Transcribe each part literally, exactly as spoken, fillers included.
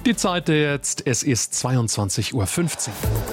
Die Zeit jetzt, es ist zweiundzwanzig Uhr fünfzehn.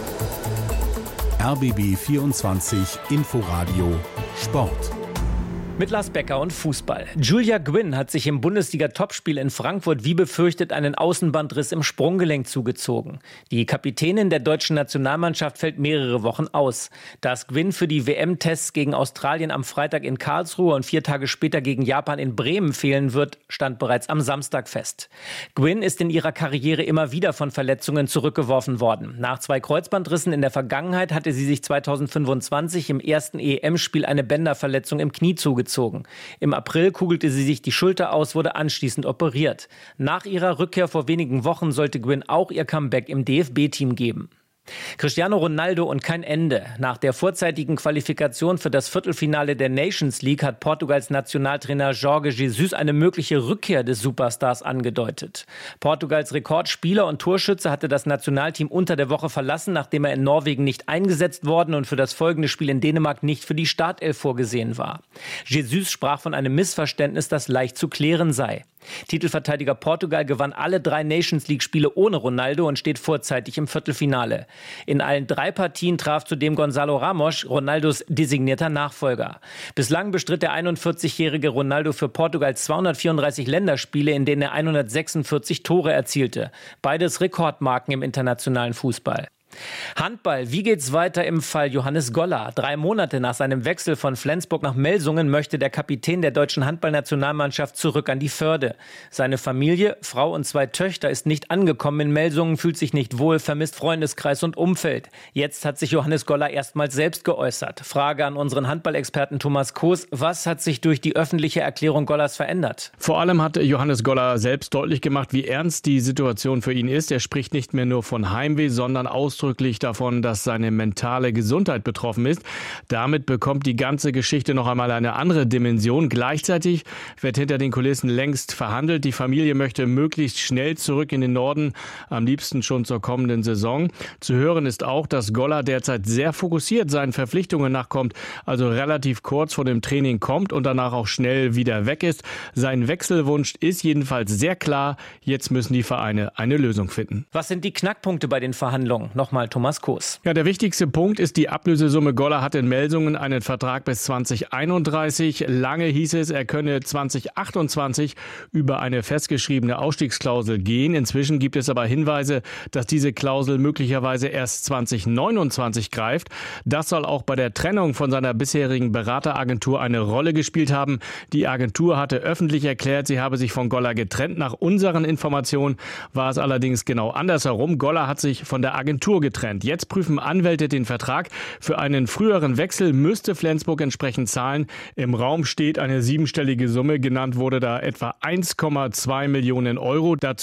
R B B vierundzwanzig Inforadio Sport. Mit Lars Becker und Fußball. Julia Gwynn hat sich im Bundesliga-Topspiel in Frankfurt wie befürchtet einen Außenbandriss im Sprunggelenk zugezogen. Die Kapitänin der deutschen Nationalmannschaft fällt mehrere Wochen aus. Dass Gwynn für die W M-Tests gegen Australien am Freitag in Karlsruhe und vier Tage später gegen Japan in Bremen fehlen wird, stand bereits am Samstag fest. Gwynn ist in ihrer Karriere immer wieder von Verletzungen zurückgeworfen worden. Nach zwei Kreuzbandrissen in der Vergangenheit hatte sie sich zweitausendfünfundzwanzig im ersten E M-Spiel eine Bänderverletzung im Knie zugezogen. Im April kugelte sie sich die Schulter aus, wurde anschließend operiert. Nach ihrer Rückkehr vor wenigen Wochen sollte Gwynn auch ihr Comeback im D F B-Team geben. Cristiano Ronaldo und kein Ende. Nach der vorzeitigen Qualifikation für das Viertelfinale der Nations League hat Portugals Nationaltrainer Jorge Jesus eine mögliche Rückkehr des Superstars angedeutet. Portugals Rekordspieler und Torschütze hatte das Nationalteam unter der Woche verlassen, nachdem er in Norwegen nicht eingesetzt worden und für das folgende Spiel in Dänemark nicht für die Startelf vorgesehen war. Jesus sprach von einem Missverständnis, das leicht zu klären sei. Titelverteidiger Portugal gewann alle drei Nations League-Spiele ohne Ronaldo und steht vorzeitig im Viertelfinale. In allen drei Partien traf zudem Gonzalo Ramos, Ronaldos designierter Nachfolger. Bislang bestritt der einundvierzigjährige Ronaldo für Portugal zweihundertvierunddreißig Länderspiele, in denen er hundertsechsundvierzig Tore erzielte. Beides Rekordmarken im internationalen Fußball. Handball. Wie geht's weiter im Fall Johannes Goller? Drei Monate nach seinem Wechsel von Flensburg nach Melsungen möchte der Kapitän der deutschen Handballnationalmannschaft zurück an die Förde. Seine Familie, Frau und zwei Töchter, ist nicht angekommen in Melsungen, fühlt sich nicht wohl, vermisst Freundeskreis und Umfeld. Jetzt hat sich Johannes Goller erstmals selbst geäußert. Frage an unseren Handballexperten Thomas Koos. Was hat sich durch die öffentliche Erklärung Gollers verändert? Vor allem hat Johannes Goller selbst deutlich gemacht, wie ernst die Situation für ihn ist. Er spricht nicht mehr nur von Heimweh, sondern ausdrücklich davon, dass seine mentale Gesundheit betroffen ist. Damit bekommt die ganze Geschichte noch einmal eine andere Dimension. Gleichzeitig wird hinter den Kulissen längst verhandelt. Die Familie möchte möglichst schnell zurück in den Norden, am liebsten schon zur kommenden Saison. Zu hören ist auch, dass Goller derzeit sehr fokussiert seinen Verpflichtungen nachkommt, also relativ kurz vor dem Training kommt und danach auch schnell wieder weg ist. Sein Wechselwunsch ist jedenfalls sehr klar. Jetzt müssen die Vereine eine Lösung finden. Was sind die Knackpunkte bei den Verhandlungen? Noch Mal Thomas Koos. Ja, der wichtigste Punkt ist die Ablösesumme. Goller hat in Melsungen einen Vertrag bis zweitausendeinunddreißig. Lange hieß es, er könne zweitausendachtundzwanzig über eine festgeschriebene Ausstiegsklausel gehen. Inzwischen gibt es aber Hinweise, dass diese Klausel möglicherweise erst zweitausendneunundzwanzig greift. Das soll auch bei der Trennung von seiner bisherigen Berateragentur eine Rolle gespielt haben. Die Agentur hatte öffentlich erklärt, sie habe sich von Goller getrennt. Nach unseren Informationen war es allerdings genau andersherum. Goller hat sich von der Agentur getrennt. Jetzt prüfen Anwälte den Vertrag. Für einen früheren Wechsel müsste Flensburg entsprechend zahlen. Im Raum steht eine siebenstellige Summe. Genannt wurde da etwa eins Komma zwei Millionen Euro. Dazu